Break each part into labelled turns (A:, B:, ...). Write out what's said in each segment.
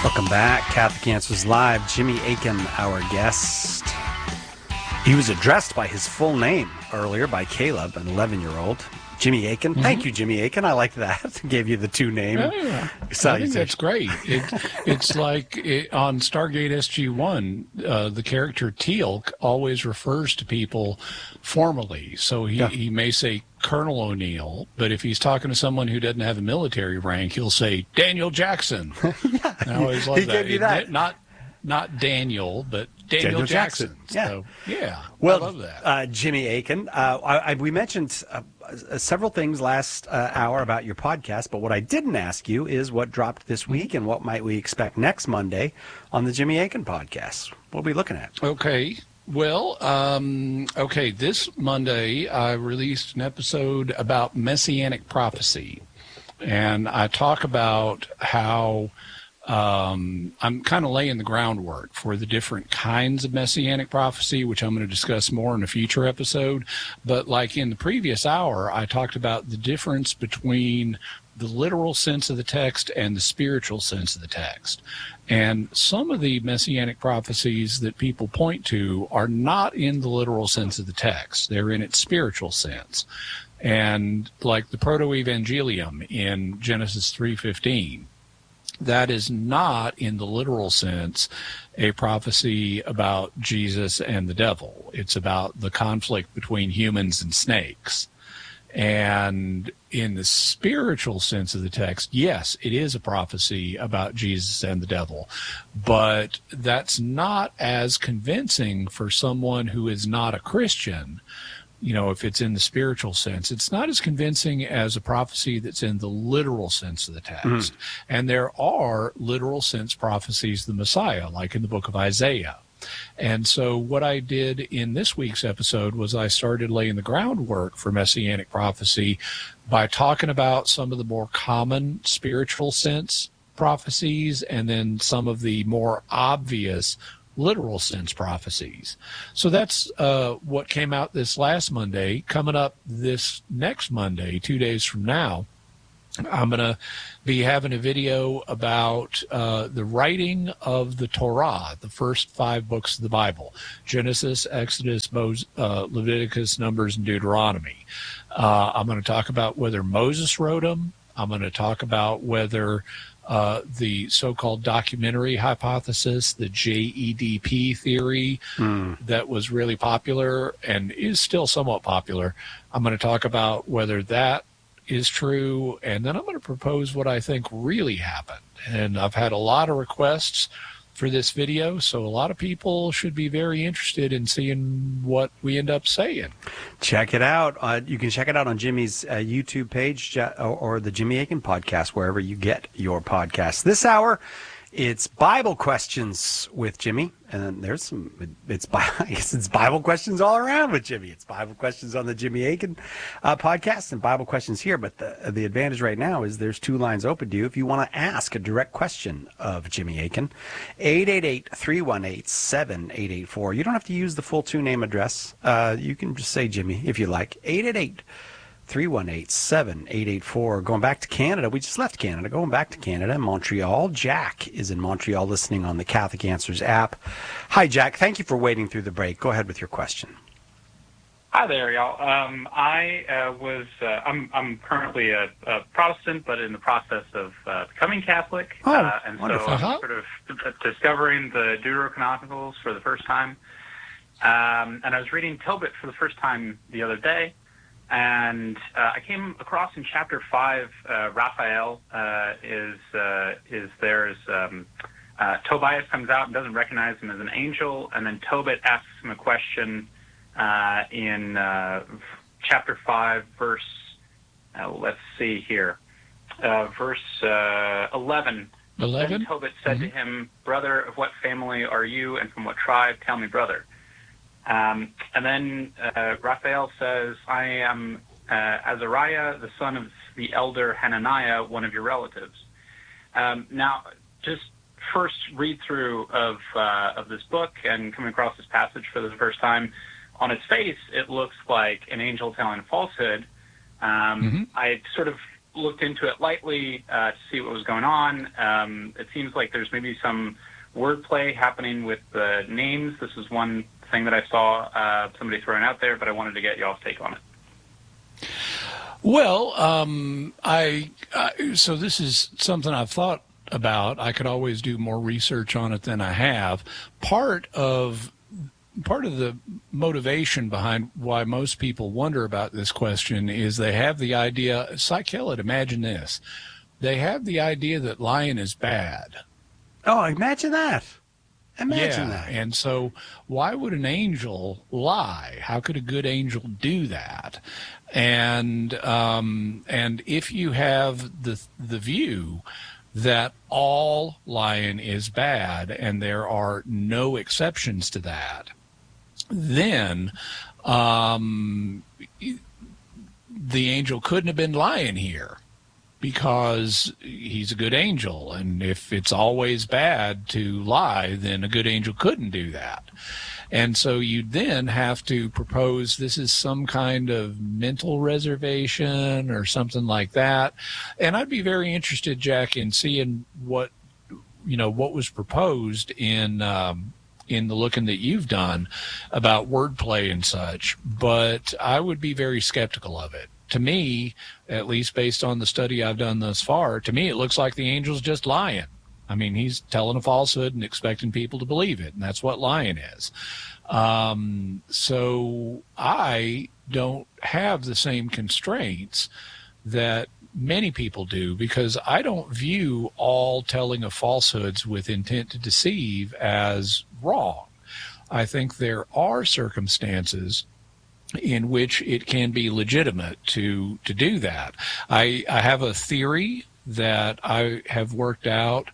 A: Welcome back. Catholic Answers Live. Jimmy Akin, our guest. He was addressed by his full name earlier by Caleb, an 11-year-old. Jimmy Akin. Mm-hmm. Thank you, Jimmy Akin. I like that. Gave you the two name.
B: Yeah, I think that's great. It's like on Stargate SG-1, the character Teal'c always refers to people formally. So he may say Colonel O'Neill, but if he's talking to someone who doesn't have a military rank, he'll say Daniel Jackson.
A: Yeah,
B: I always love
A: he gave you that.
B: Not Daniel, but Daniel Jackson.
A: Yeah.
B: So, yeah.
A: Well,
B: I love that.
A: Jimmy Akin, we mentioned several things last hour about your podcast, but what I didn't ask you is what dropped this week and what might we expect next Monday on the Jimmy Akin podcast. What are we looking at?
B: Okay. Well, this Monday I released an episode about Messianic prophecy, and I talk about how I'm kind of laying the groundwork for the different kinds of Messianic prophecy, which I'm going to discuss more in a future episode. But like in the previous hour, I talked about the difference between the literal sense of the text and the spiritual sense of the text. And some of the Messianic prophecies that people point to are not in the literal sense of the text. They're in its spiritual sense. And like the Proto-Evangelium in Genesis 3:15, that is not, in the literal sense, a prophecy about Jesus and the devil. It's about the conflict between humans and snakes. And in the spiritual sense of the text, yes, it is a prophecy about Jesus and the devil. But that's not as convincing for someone who is not a Christian. You know, if it's in the spiritual sense, it's not as convincing as a prophecy that's in the literal sense of the text. Mm. And there are literal sense prophecies of the Messiah, like in the book of Isaiah. And so what I did in this week's episode was I started laying the groundwork for Messianic prophecy by talking about some of the more common spiritual sense prophecies and then some of the more obvious literal sense prophecies. So that's what came out this last Monday. Coming up this next Monday, 2 days from now, I'm going to be having a video about the writing of the Torah, the first 5 books of the Bible: Genesis, Exodus, Leviticus, Numbers, and Deuteronomy. I'm going to talk about whether Moses wrote them. I'm going to talk about whether the so-called documentary hypothesis, the JEDP theory that was really popular and is still somewhat popular. I'm going to talk about whether that is true, and then I'm going to propose what I think really happened. And I've had a lot of requests for this video, so a lot of people should be very interested in seeing what we end up saying.
A: Check it out. You can check it out on Jimmy's YouTube page or the Jimmy Akin podcast, wherever you get your podcasts. This hour, it's Bible questions with Jimmy, and then there's some. I guess it's Bible questions all around with Jimmy. It's Bible questions on the Jimmy Akin podcast and Bible questions here. But the advantage right now is there's 2 lines open to you if you want to ask a direct question of Jimmy Akin. 888-318-7884. You don't have to use the full 2-name address. You can just say Jimmy if you like. 888-318-7884. Going back to Canada. We just left Canada. Going back to Canada, Montreal. Jack is in Montreal listening on the Catholic Answers app. Hi, Jack. Thank you for waiting through the break. Go ahead with your question.
C: Hi there, y'all. I'm currently a Protestant, but in the process of becoming Catholic. And
A: wonderful.
C: So I'm sort of discovering the Deuterocanonicals for the first time. And I was reading Tobit for the first time the other day. And I came across in chapter 5, Raphael is there as Tobias comes out and doesn't recognize him as an angel, and then Tobit asks him a question in chapter 5, verse, let's see here, verse 11.
B: 11?
C: Then Tobit said to him, "Brother, of what family are you, and from what tribe? Tell me, brother." And then Raphael says, "I am Azariah, the son of the elder Hananiah, one of your relatives." Now, just first read-through of this book and coming across this passage for the first time, on its face, it looks like an angel telling a falsehood. I sort of looked into it lightly to see what was going on. It seems like there's maybe some wordplay happening with the names. This is one thing that I saw somebody throwing out there, but I wanted to get y'all's take on it.
B: Well, so this is something I've thought about. I could always do more research on it than I have. Part of the motivation behind why most people wonder about this question is they have the idea, Psychellid, imagine this. They have the idea that lying is bad.
A: Oh, imagine that. Imagine that.
B: And so why would an angel lie? How could a good angel do that? And if you have the view that all lying is bad and there are no exceptions to that, then the angel couldn't have been lying here, because he's a good angel. And if it's always bad to lie, then a good angel couldn't do that. And so you then have to propose this is some kind of mental reservation or something like that. And I'd be very interested, Jack, in seeing what was proposed in the looking that you've done about wordplay and such. But I would be very skeptical of it. To me, at least based on the study I've done thus far, to me it looks like the angel's just lying. I mean, he's telling a falsehood and expecting people to believe it, and that's what lying is. So I don't have the same constraints that many people do, because I don't view all telling of falsehoods with intent to deceive as wrong. I think there are circumstances in which it can be legitimate to do that. I have a theory that I have worked out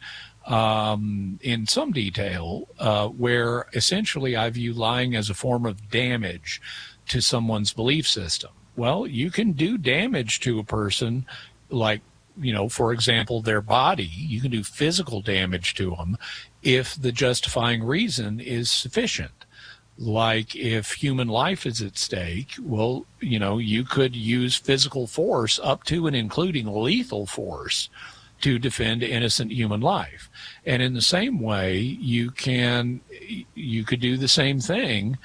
B: in some detail where essentially I view lying as a form of damage to someone's belief system. Well, you can do damage to a person, like, for example, their body. You can do physical damage to them if the justifying reason is sufficient. Like if human life is at stake, well, you could use physical force up to and including lethal force to defend innocent human life. And in the same way, you could do the same thing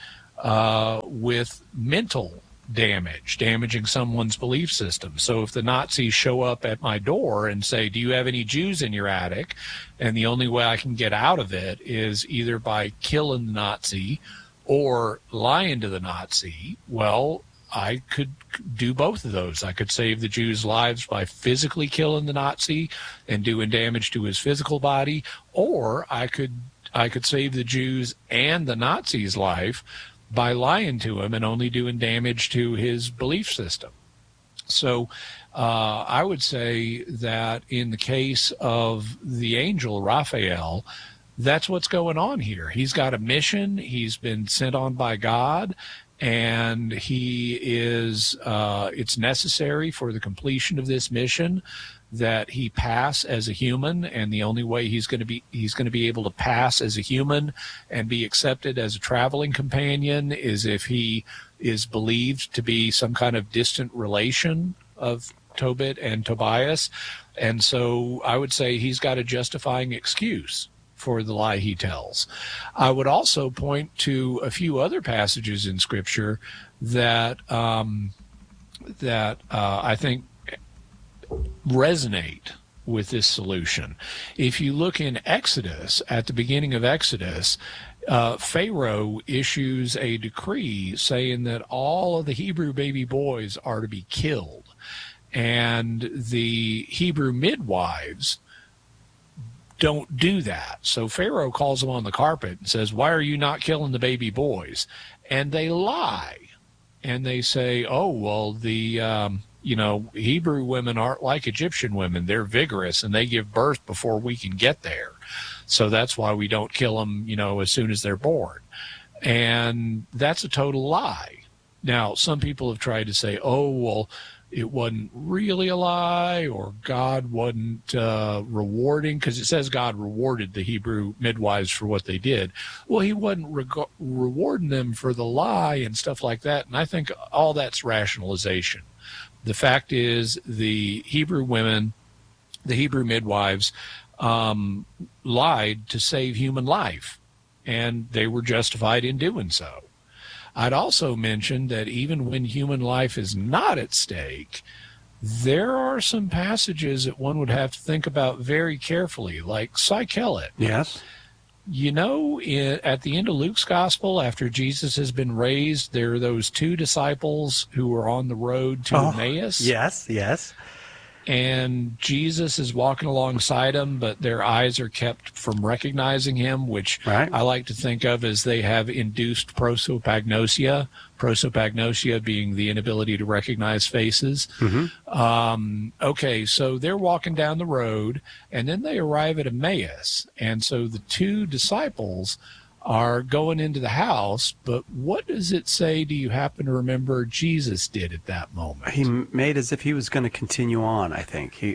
B: with mental damage, damaging someone's belief system. So if the Nazis show up at my door and say, do you have any Jews in your attic? And the only way I can get out of it is either by killing the Nazi or lying to the Nazi, well, I could do both of those. I could save the Jews' lives by physically killing the Nazi and doing damage to his physical body, or I could save the Jews and the Nazi's life by lying to him and only doing damage to his belief system. So I would say that in the case of the angel Raphael, that's what's going on here. He's got a mission. He's been sent on by God, and he is, it's necessary for the completion of this mission that he pass as a human, and the only way he's going to be able to pass as a human and be accepted as a traveling companion is if he is believed to be some kind of distant relation of Tobit and Tobias. And so I would say he's got a justifying excuse for the lie he tells. I would also point to a few other passages in Scripture that I think resonate with this solution. If you look in Exodus, at the beginning of Exodus, Pharaoh issues a decree saying that all of the Hebrew baby boys are to be killed. And the Hebrew midwives don't do that. So Pharaoh calls them on the carpet and says, why are you not killing the baby boys? And they lie. And they say, oh, well, the Hebrew women aren't like Egyptian women. They're vigorous and they give birth before we can get there. So that's why we don't kill them, as soon as they're born. And that's a total lie. Now, some people have tried to say, oh, well, it wasn't really a lie, or God wasn't rewarding, because it says God rewarded the Hebrew midwives for what they did. Well, he wasn't rewarding them for the lie and stuff like that. And I think all that's rationalization. The fact is, the Hebrew women, the Hebrew midwives, lied to save human life, and they were justified in doing so. I'd also mention that even when human life is not at stake, there are some passages that one would have to think about very carefully, like Psychelet.
A: Yes.
B: You know, at the end of Luke's gospel, after Jesus has been raised, there are those two disciples who are on the road to Emmaus.
A: Yes, yes.
B: And Jesus is walking alongside them, but their eyes are kept from recognizing him, which I like to think of as they have induced prosopagnosia, prosopagnosia being the inability to recognize faces. Okay, so they're walking down the road, and then they arrive at Emmaus. And so the two disciples are going into the house, but what does it say, do you happen to remember, Jesus did at that moment?
A: He made as if he was going to continue on, I think. He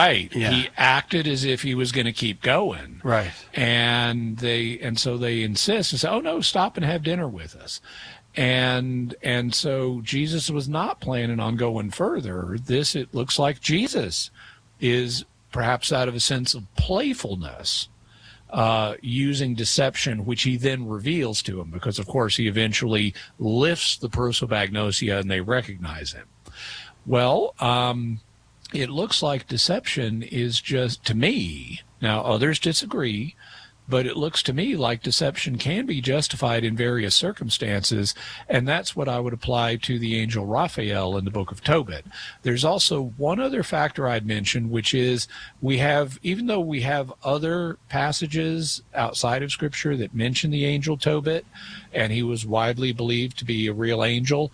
B: acted as if he was going to keep going.
A: Right.
B: And so they insist and say, oh, no, stop and have dinner with us. And so Jesus was not planning on going further. It looks like Jesus is, perhaps out of a sense of playfulness, using deception, which he then reveals to him, because of course he eventually lifts the prosopagnosia and they recognize him. Well, it looks like deception is just, to me, now others disagree, but it looks to me like deception can be justified in various circumstances, and that's what I would apply to the angel Raphael in the book of Tobit. There's also one other factor I'd mention, which is even though we have other passages outside of Scripture that mention the angel Tobit, and he was widely believed to be a real angel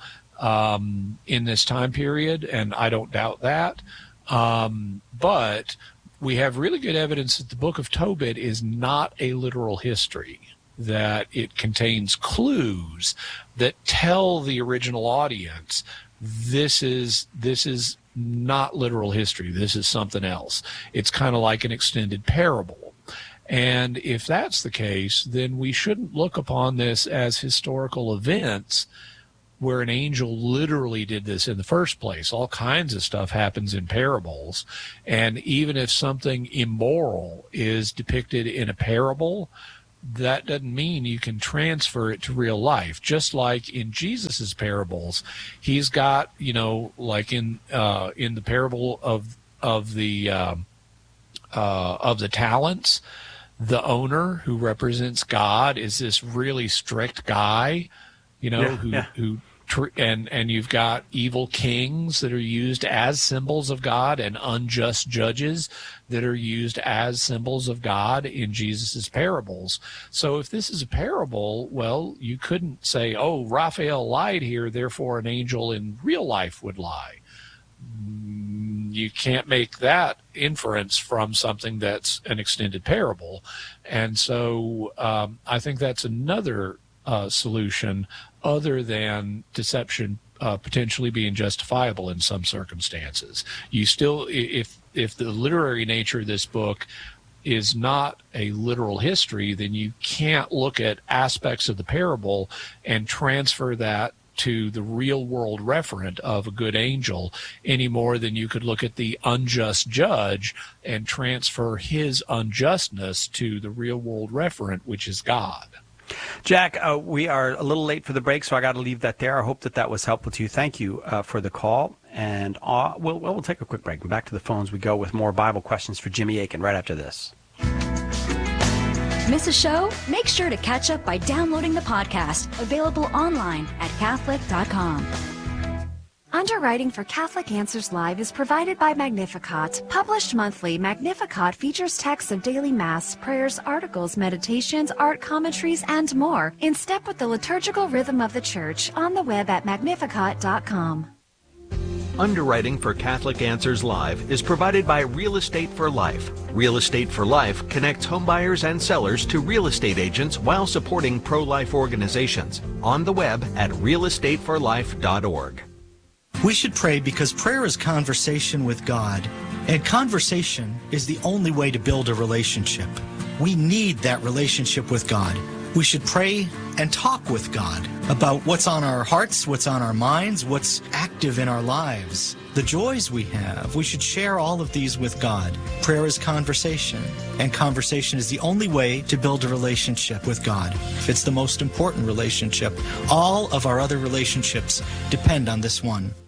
B: in this time period, and I don't doubt that, but we have really good evidence that the book of Tobit is not a literal history, that it contains clues that tell the original audience this is not literal history, this is something else. It's kind of like an extended parable. And if that's the case, then we shouldn't look upon this as historical events where an angel literally did this in the first place. All kinds of stuff happens in parables. And even if something immoral is depicted in a parable, that doesn't mean you can transfer it to real life. Just like in Jesus's parables, he's got, like in the parable of the talents, the owner who represents God is this really strict guy, who and you've got evil kings that are used as symbols of God and unjust judges that are used as symbols of God in Jesus's parables. So if this is a parable, well, you couldn't say, oh, Raphael lied here, therefore an angel in real life would lie. You can't make that inference from something that's an extended parable. And so I think that's another solution other than deception potentially being justifiable in some circumstances. You still, if the literary nature of this book is not a literal history, then you can't look at aspects of the parable and transfer that to the real world referent of a good angel any more than you could look at the unjust judge and transfer his unjustness to the real world referent, which is God.
A: Jack, we are a little late for the break, so I got to leave that there. I hope that was helpful to you. Thank you for the call, and we'll take a quick break. And back to the phones we go with more Bible questions for Jimmy Akin right after this.
D: Miss a show? Make sure to catch up by downloading the podcast, available online at Catholic.com. Underwriting for Catholic Answers Live is provided by Magnificat. Published monthly, Magnificat features texts of daily Mass, prayers, articles, meditations, art commentaries, and more, in step with the liturgical rhythm of the Church, on the web at Magnificat.com.
E: Underwriting for Catholic Answers Live is provided by Real Estate for Life. Real Estate for Life connects homebuyers and sellers to real estate agents while supporting pro-life organizations. On the web at realestateforlife.org.
F: We should pray because prayer is conversation with God, and conversation is the only way to build a relationship. We need that relationship with God. We should pray and talk with God about what's on our hearts, what's on our minds, what's active in our lives, the joys we have. We should share all of these with God. Prayer is conversation, and conversation is the only way to build a relationship with God. It's the most important relationship. All of our other relationships depend on this one.